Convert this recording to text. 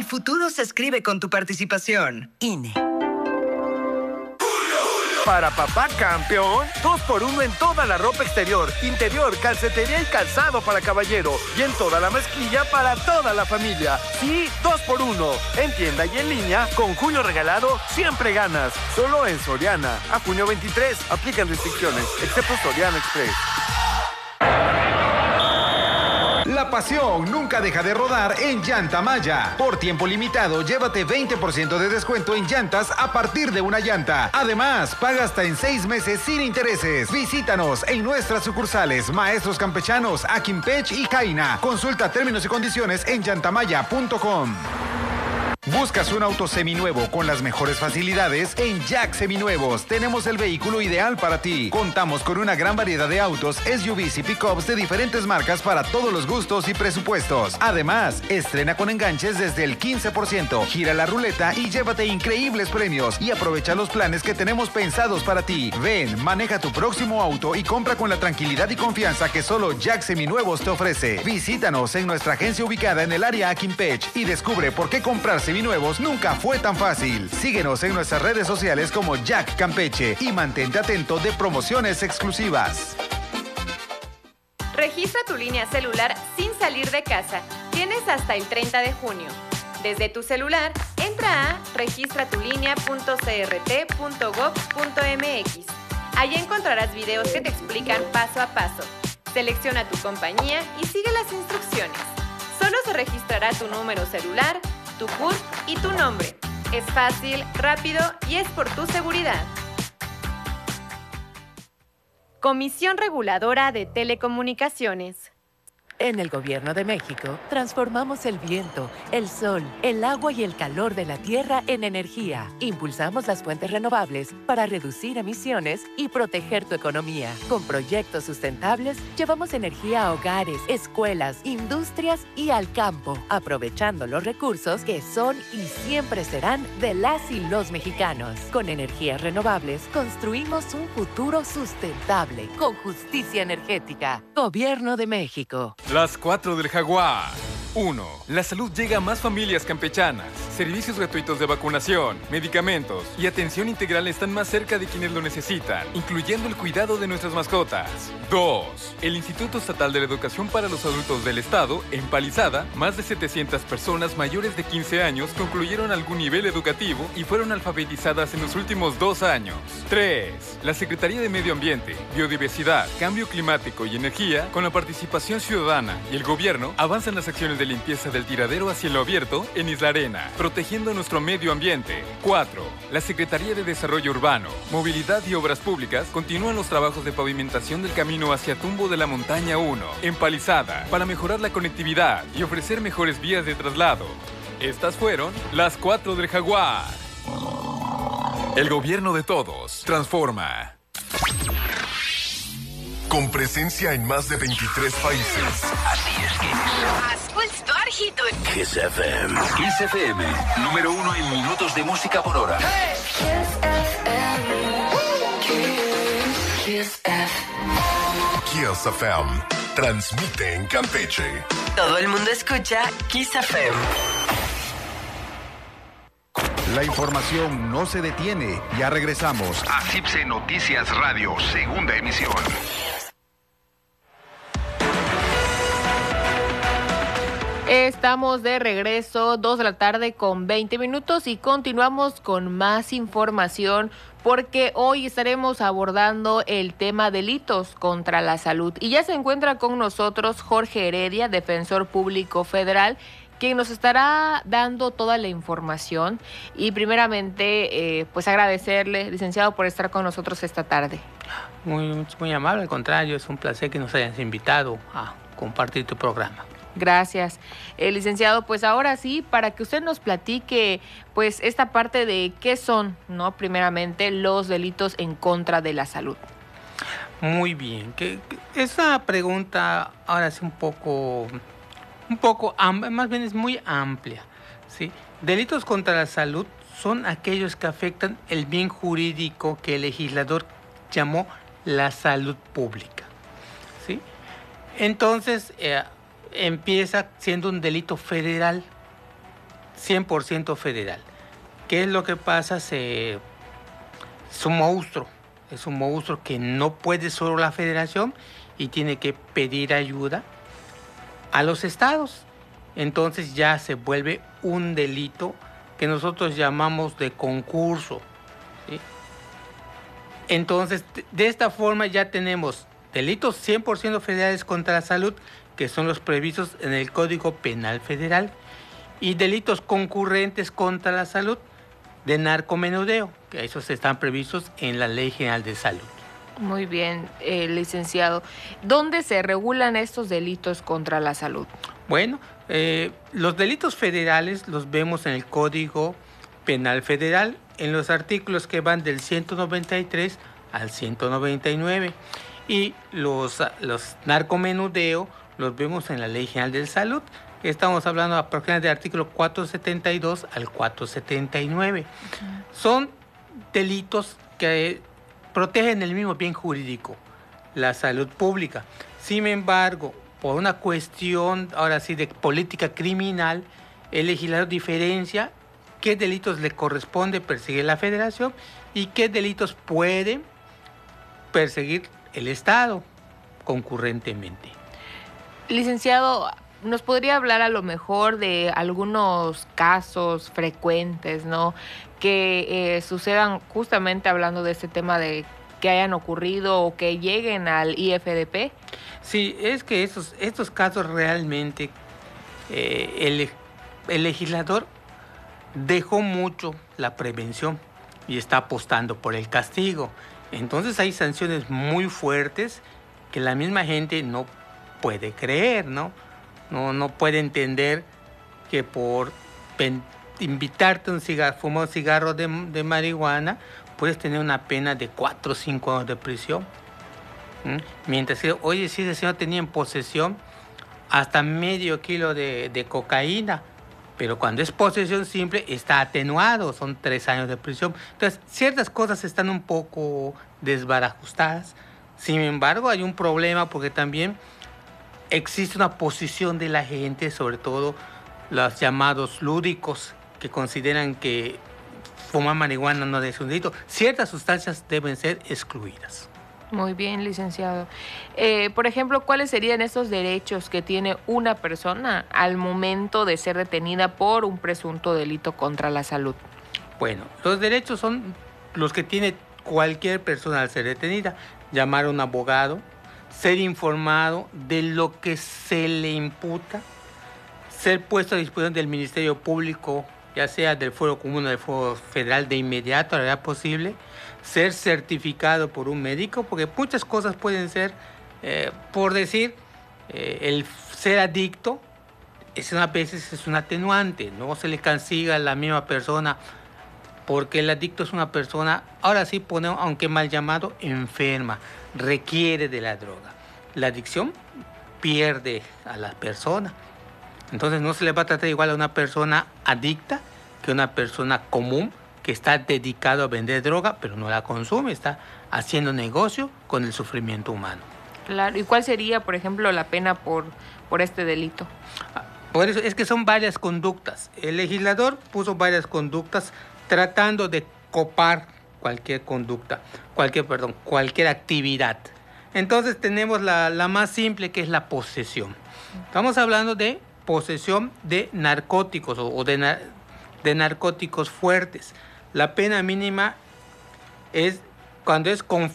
futuro se escribe con tu participación. INE. Para papá campeón, 2x1 en toda la ropa exterior, interior, calcetería y calzado para caballero. Y en toda la mezclilla para toda la familia. Sí, 2x1. En tienda y en línea, con Julio Regalado, siempre ganas. Solo en Soriana. A junio 23, aplican restricciones, excepto Soriana Express. La pasión nunca deja de rodar en Llanta Maya. Por tiempo limitado, llévate 20% de descuento en llantas a partir de una llanta. Además, paga hasta en 6 meses sin intereses. Visítanos en nuestras sucursales Maestros Campechanos, Aquimpech y Jaina. Consulta términos y condiciones en llantamaya.com. ¿Buscas un auto seminuevo con las mejores facilidades? En Jack Seminuevos tenemos el vehículo ideal para ti. Contamos con una gran variedad de autos, SUVs y pickups de diferentes marcas para todos los gustos y presupuestos. Además, estrena con enganches desde el 15%. Gira la ruleta y llévate increíbles premios y aprovecha los planes que tenemos pensados para ti. Ven, maneja tu próximo auto y compra con la tranquilidad y confianza que solo Jack Seminuevos te ofrece. Visítanos en nuestra agencia ubicada en el área Aquimpech y descubre por qué comprar seminuevos nunca fue tan fácil. Síguenos en nuestras redes sociales como Jack Campeche y mantente atento de promociones exclusivas. Registra tu línea celular sin salir de casa. Tienes hasta el 30 de junio. Desde tu celular, entra a registratulinea.crt.gov.mx. Allí encontrarás videos que te explican paso a paso. Selecciona tu compañía y sigue las instrucciones. Solo se registrará tu número celular, tu CURP y tu nombre. Es fácil, rápido y es por tu seguridad. Comisión Reguladora de Telecomunicaciones. En el Gobierno de México, transformamos el viento, el sol, el agua y el calor de la tierra en energía. Impulsamos las fuentes renovables para reducir emisiones y proteger tu economía. Con proyectos sustentables, llevamos energía a hogares, escuelas, industrias y al campo, aprovechando los recursos que son y siempre serán de las y los mexicanos. Con energías renovables, construimos un futuro sustentable, con justicia energética. Gobierno de México. Las 4 del Jaguar. 1. La salud llega a más familias campechanas. Servicios gratuitos de vacunación, medicamentos y atención integral están más cerca de quienes lo necesitan, incluyendo el cuidado de nuestras mascotas. 2. El Instituto Estatal de la Educación para los Adultos del Estado, en Palizada, más de 700 personas mayores de 15 años concluyeron algún nivel educativo y fueron alfabetizadas en los últimos 2 años. 3. La Secretaría de Medio Ambiente, Biodiversidad, Cambio Climático y Energía, con la participación ciudadana y el gobierno, avanzan las acciones de limpieza del tiradero a cielo abierto en Isla Arena, protegiendo nuestro medio ambiente. 4. La Secretaría de Desarrollo Urbano, Movilidad y Obras Públicas continúan los trabajos de pavimentación del camino hacia Tumbo de la Montaña 1, en Palizada, para mejorar la conectividad y ofrecer mejores vías de traslado. Estas fueron las 4 del Jaguar. El gobierno de todos transforma. Con presencia en más de 23 países. Así es que Kiss FM. Kiss FM, número 1 en minutos de música por hora. Kiss FM. Transmite en Campeche. Todo el mundo escucha Kiss FM. La información no se detiene. Ya regresamos a CIPSE Noticias Radio, segunda emisión. Estamos de regreso, 2 de la tarde con 20 minutos y continuamos con más información porque hoy estaremos abordando el tema delitos contra la salud. Y ya se encuentra con nosotros Jorge Heredia, defensor público federal, quien nos estará dando toda la información. Y primeramente, pues agradecerle, licenciado, por estar con nosotros esta tarde. Muy amable, al contrario, es un placer que nos hayas invitado a compartir tu programa. Gracias. Licenciado, pues ahora sí, para que usted nos platique pues esta parte de qué son, ¿no? Primeramente, los delitos en contra de la salud. Muy bien. Esa pregunta ahora es un poco más bien es muy amplia, ¿sí? Delitos contra la salud son aquellos que afectan el bien jurídico que el legislador llamó la salud pública, ¿sí? Entonces, empieza siendo un delito federal 100% federal. ¿Qué es lo que pasa? Es un monstruo que no puede solo la federación y tiene que pedir ayuda a los estados. Entonces ya se vuelve un delito que nosotros llamamos de concurso, ¿sí? Entonces, de esta forma ya tenemos delitos 100% federales contra la salud, que son los previstos en el Código Penal Federal, y delitos concurrentes contra la salud de narcomenudeo, que esos están previstos en la Ley General de Salud. Muy bien, licenciado. ¿Dónde se regulan estos delitos contra la salud? Bueno, los delitos federales los vemos en el Código Penal Federal, en los artículos que van del 193 al 199. Y los narcomenudeo los vemos en la Ley General de Salud. Estamos hablando aproximadamente del artículo 472 al 479. Son delitos que protegen el mismo bien jurídico, la salud pública. Sin embargo, por una cuestión, ahora sí, de política criminal, el legislador diferencia qué delitos le corresponde perseguir la Federación y qué delitos puede perseguir el Estado concurrentemente. Licenciado, ¿nos podría hablar a lo mejor de algunos casos frecuentes, ¿no?, que sucedan justamente hablando de este tema de que hayan ocurrido o que lleguen al IFDP? Sí, es que estos casos realmente el legislador dejó mucho la prevención y está apostando por el castigo. Entonces hay sanciones muy fuertes que la misma gente no puede creer, ¿no? No puede entender que por invitarte a fumar un cigarro de marihuana puedes tener una pena de 4 o 5 años de prisión. Mientras que, oye, si ese señor tenía en posesión hasta medio kilo de cocaína, pero cuando es posesión simple está atenuado, son 3 años de prisión. Entonces, ciertas cosas están un poco desbarajustadas. Sin embargo, hay un problema porque también existe una posición de la gente, sobre todo los llamados lúdicos, que consideran que fumar marihuana no es un delito. Ciertas sustancias deben ser excluidas. Muy bien, licenciado. Por ejemplo, ¿cuáles serían esos derechos que tiene una persona al momento de ser detenida por un presunto delito contra la salud? Bueno, los derechos son los que tiene cualquier persona al ser detenida. Llamar a un abogado, ser informado de lo que se le imputa, ser puesto a disposición del Ministerio Público, ya sea del Fuero Común o del Fuero Federal de inmediato, a la verdad posible, ser certificado por un médico, porque muchas cosas pueden ser, por decir, el ser adicto, a veces es un atenuante, no se le castiga a la misma persona, porque el adicto es una persona, ahora sí ponemos, aunque mal llamado, enferma, requiere de la droga. La adicción pierde a la persona. Entonces no se le va a tratar igual a una persona adicta que a una persona común que está dedicado a vender droga, pero no la consume, está haciendo negocio con el sufrimiento humano. Claro. ¿Y cuál sería, por ejemplo, la pena por este delito? Por eso es que son varias conductas. El legislador puso varias conductas tratando de copar cualquier conducta, cualquier actividad. Entonces tenemos la más simple, que es la posesión. Estamos hablando de posesión de narcóticos o de narcóticos fuertes. La pena mínima es cuando es con